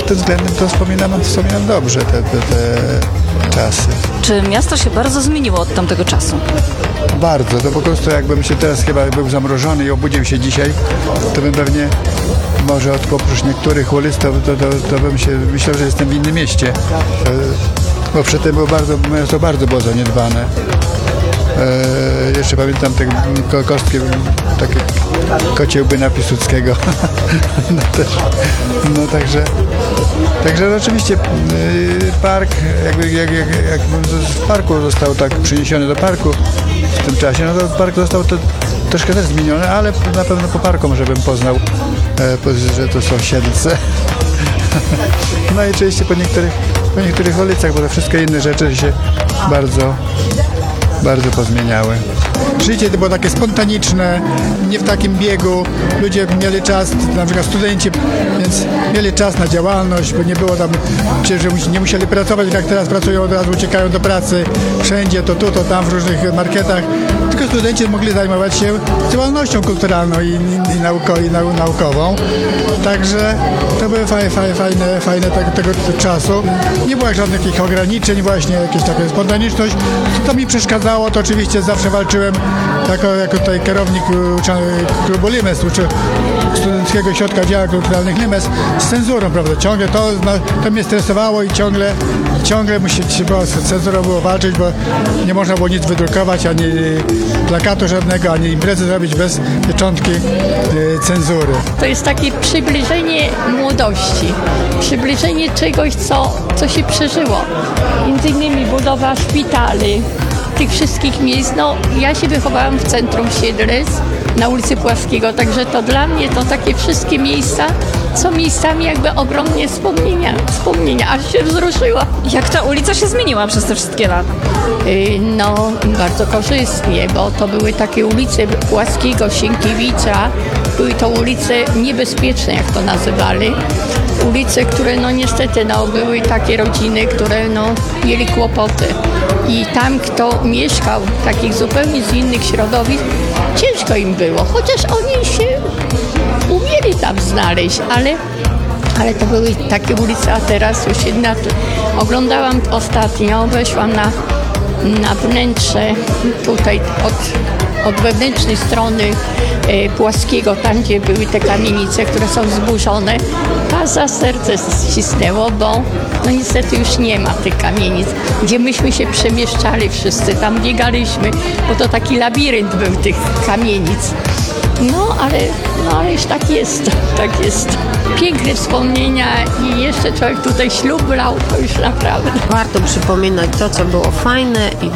pod tym względem to wspominam dobrze te czasy. Czy miasto się bardzo zmieniło od tamtego czasu? Bardzo, to po prostu jakbym się teraz chyba był zamrożony i obudził się dzisiaj, to bym pewnie może oprócz niektórych ulic, to bym się myślał, że jestem w innym mieście. Bo przedtem miasto bardzo było zaniedbane. Jeszcze pamiętam te kostki, takie kociełby na Piłsudskiego. Także oczywiście park, jak w parku został tak przyniesiony do parku w tym czasie, no to park został to troszkę też zmieniony, ale na pewno po parku może bym poznał, że to są Siedlce. No i oczywiście po niektórych ulicach, bo te wszystkie inne rzeczy się bardzo pozmieniały. Życie to było takie spontaniczne, nie w takim biegu. Ludzie mieli czas, na przykład studenci, więc mieli czas na działalność, bo nie było tam, że nie musieli pracować, jak teraz pracują, od razu uciekają do pracy wszędzie, to tu, to tam, w różnych marketach. Tylko studenci mogli zajmować się działalnością kulturalną i naukową. Także to były fajne tego czasu. Nie było żadnych takich ograniczeń, właśnie jakieś taka spontaniczność. To mi przeszkadzało, to oczywiście zawsze walczyłem jako tutaj kierownik klubu Limes, Studenckiego Ośrodka Działań Kulturalnych Limes, z cenzurą, prawda? Ciągle to mnie stresowało i ciągle z cenzurą było walczyć, bo nie można było nic wydrukować, ani plakatu żadnego, ani imprezy zrobić bez pieczątki cenzury. To jest takie przybliżenie młodości, przybliżenie czegoś, co się przeżyło. Między innymi budowa szpitali, tych wszystkich miejsc. No, ja się wychowałam w centrum Siedlec, na ulicy Płaskiego, także to dla mnie to takie wszystkie miejsca są miejscami jakby ogromnie wspomnienia, aż się wzruszyła. Jak ta ulica się zmieniła przez te wszystkie lata? No, bardzo korzystnie, bo to były takie ulice Płaskiego, Sienkiewicza, były to ulice niebezpieczne, jak to nazywali. Ulice, które no niestety były takie rodziny, które mieli kłopoty. I tam, kto mieszkał takich zupełnie z innych środowisk, ciężko im było, chociaż oni się umieli tam znaleźć, ale to były takie ulice, a teraz już inaczej. Oglądałam ostatnio, weszłam na wnętrze tutaj od wewnętrznej strony Płaskiego, tam gdzie były te kamienice, które są zburzone, a za serce ścisnęło, bo niestety już nie ma tych kamienic, gdzie myśmy się przemieszczali wszyscy, tam biegaliśmy, bo to taki labirynt był tych kamienic. Ale już tak jest. Piękne wspomnienia i jeszcze człowiek tutaj ślub brał, to już naprawdę. Warto przypominać to, co było fajne i